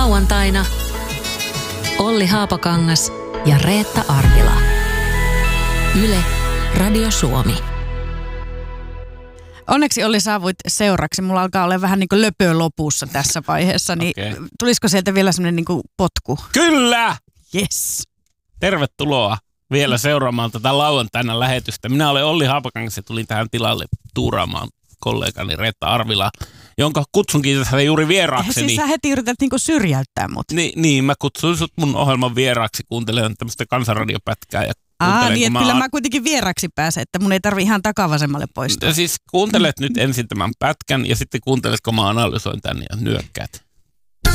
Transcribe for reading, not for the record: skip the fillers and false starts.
Lauantaina Olli Haapakangas ja Reetta Arvila. Yle Radio Suomi. Onneksi Olli saavuit seuraksi. Mulla alkaa olla vähän niin kuin löpö lopussa tässä vaiheessa. Niin tulisiko sieltä vielä semmoinen niin kuin potku? Kyllä! Yes. Tervetuloa vielä seuraamaan tätä lauantaina lähetystä. Minä olen Olli Haapakangas ja tulin tähän tilalle tuuraamaan kollegani Reetta Arvila, jonka kutsunkin tässä juuri vieraakseni. Siis sä heti yrität niinku syrjäyttää mut. Niin, mä kutsuin sut mun ohjelman vieraaksi kuuntelemaan tämmöistä kansanradiopätkää. Ja niin että kyllä mä kuitenkin vieraksi pääsen, että mun ei tarvi ihan takavasemmalle poistua. Siis kuuntelet nyt ensin tämän pätkän ja sitten kuuntelet, kun mä analysoin tän ja nyökkäät.